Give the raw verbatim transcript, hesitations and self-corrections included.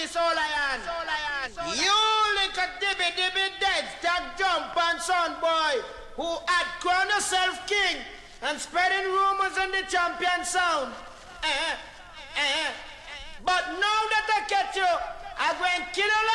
this all I am. You lick a dibby dibby dead, stack jump and son boy, who had crowned yourself king and spreading rumors on the champion sound. Eh, eh. But now that I catch you, I go and kill you